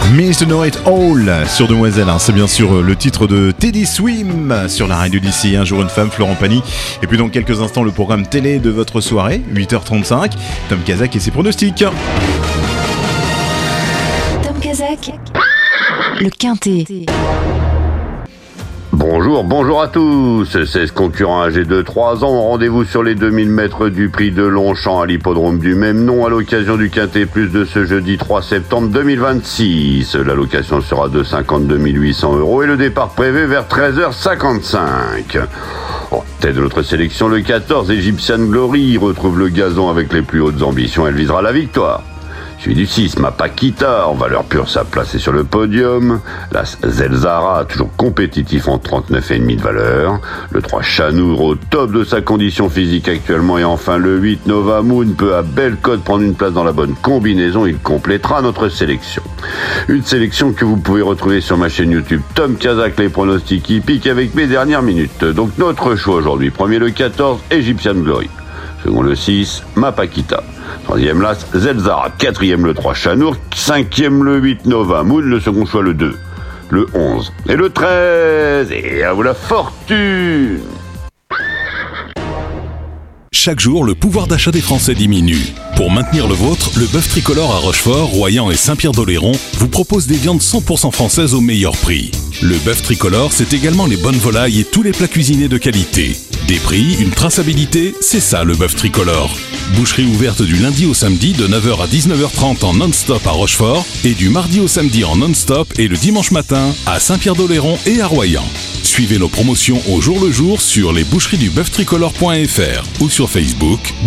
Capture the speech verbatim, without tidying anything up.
Miss Know It All sur Demoiselle, hein. C'est bien sûr le titre de Teddy Swim sur la radio d'ici. Un jour une femme, Florent Pagny. Et puis dans quelques instants le programme télé de votre soirée, huit heures trente-cinq. Tom Kazak et ses pronostics. Tom Kazak, le Quintet. Bonjour, bonjour à tous. seize concurrents âgés de trois ans ont rendez-vous sur les deux mille mètres du prix de Longchamp à l'hippodrome du même nom à l'occasion du Quintet Plus de ce jeudi trois septembre deux mille vingt-six. La location sera de cinquante-deux mille huit cents euros et le départ prévu vers treize heures cinquante-cinq. En tête de notre sélection, le quatorze Egyptian Glory retrouve le gazon avec les plus hautes ambitions. Elle visera la victoire. Suivi du six, Mapakita, en valeur pure, sa place est sur le podium. L'As Zelzara, toujours compétitif en trente-neuf virgule cinq de valeur. Le trois, Chanour, au top de sa condition physique actuellement. Et enfin, le huit, Nova Moon, peut à belle cote prendre une place dans la bonne combinaison. Il complétera notre sélection. Une sélection que vous pouvez retrouver sur ma chaîne YouTube Tom Kazak, les pronostics hippiques avec mes dernières minutes. Donc notre choix aujourd'hui. Premier, le quatorze, Egyptian Glory. Second, le six, Mapakita. Troisième, l'As Zelzara. Quatrième, le trois, Chanour. Cinquième, le huit, Nova Moon. Le second choix, le deux. Le onze. Et le treize. Et à vous la fortune. Chaque jour, le pouvoir d'achat des Français diminue. Pour maintenir le vôtre, le bœuf tricolore à Rochefort, Royan et Saint-Pierre-d'Oléron vous propose des viandes cent pour cent françaises au meilleur prix. Le bœuf tricolore, c'est également les bonnes volailles et tous les plats cuisinés de qualité. Des prix, une traçabilité, c'est ça le bœuf tricolore. Boucherie ouverte du lundi au samedi de neuf heures à dix-neuf heures trente en non-stop à Rochefort et du mardi au samedi en non-stop et le dimanche matin à Saint-Pierre-d'Oléron et à Royan. Suivez nos promotions au jour le jour sur lesboucheries du bœuf tricolore point f r ou sur Facebook.